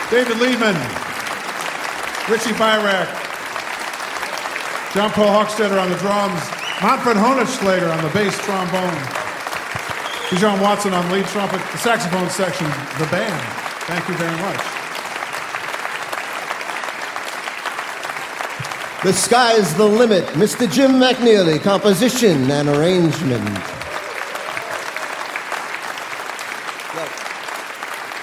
David Liebman, Richie Byrack, John Paul Hochstetter on the drums, Manfred Honigschlager on the bass trombone, Bijan Watson on lead trumpet, the saxophone section, the band. Thank you very much. The Sky's the Limit, Mr. Jim McNeely, composition and arrangement.